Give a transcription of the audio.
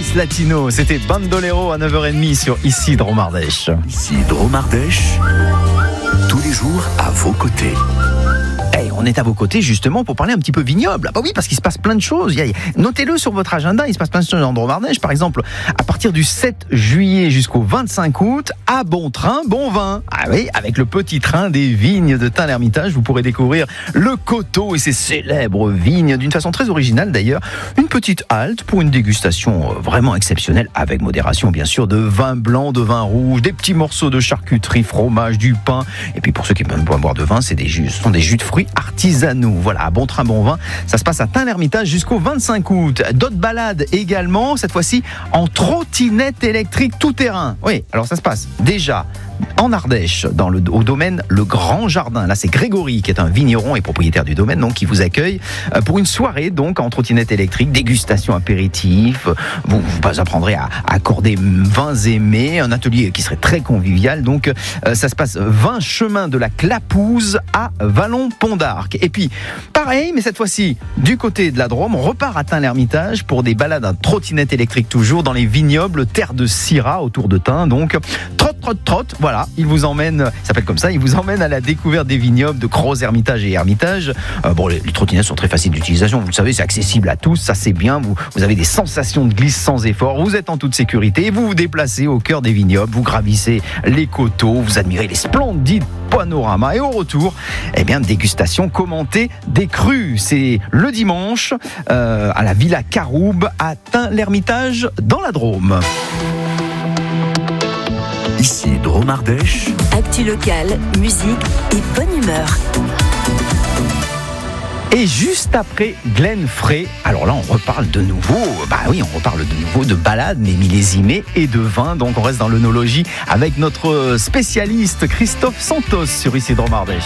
Danse Latino. C'était Bandolero à 9h30 sur Ici Dromardèche. Ici Dromardèche, tous les jours à vos côtés. Hey, on est à vos côtés justement pour parler un petit peu vignoble. Ah bah oui, parce qu'il se passe plein de choses. Notez-le sur votre agenda, il se passe plein de choses en Dromardèche. Par exemple, à partir du 7 juillet jusqu'au 25 août, à Bon Train, Bon Vin. Ah oui, avec le petit train des vignes de Tain-l'Hermitage, vous pourrez découvrir le coteau et ses célèbres vignes d'une façon très originale d'ailleurs. Une petite halte pour une dégustation vraiment exceptionnelle, avec modération bien sûr, de vin blanc, de vin rouge, des petits morceaux de charcuterie, fromage, du pain. Et puis pour ceux qui aiment pas boire de vin, ce sont des jus de fruits artisanaux. Voilà, à Bon Train, Bon Vin. Ça se passe à Tain-l'Hermitage jusqu'au 25 août. D'autres balades également, cette fois-ci en trottinette électrique tout-terrain. Oui, alors ça se passe déjà en Ardèche, au domaine Le Grand Jardin. Là, c'est Grégory qui est un vigneron et propriétaire du domaine, donc qui vous accueille pour une soirée donc en trottinette électrique, dégustation apéritif. Vous apprendrez à accorder vins et mets, un atelier qui serait très convivial. Donc, ça se passe 20 chemin de la Clapouze à Vallon-Pont d'Arc. Et puis, pareil, mais cette fois-ci, du côté de la Drôme, on repart à Tain-l'Hermitage pour des balades en trottinette électrique, toujours dans les vignobles Terre de Syrah autour de Tain. Donc, trotte. Voilà, il vous emmène, ça s'appelle comme ça, il vous emmène à la découverte des vignobles de Gros Hermitage et Hermitage. Les trottinettes sont très faciles d'utilisation, vous le savez, c'est accessible à tous, ça c'est bien, vous avez des sensations de glisse sans effort, vous êtes en toute sécurité et vous vous déplacez au cœur des vignobles, vous gravissez les coteaux, vous admirez les splendides panoramas et au retour, dégustation commentée des crus. C'est le dimanche à la Villa Caroube à Tain-l'Hermitage dans la Drôme. Ici Dromardèche. Actu locale, musique et bonne humeur. Et juste après Glenn Frey, alors là on reparle de nouveau, de balades mais millésimées et de vin. Donc on reste dans l'œnologie avec notre spécialiste Christophe Santos sur Ici Dromardèche.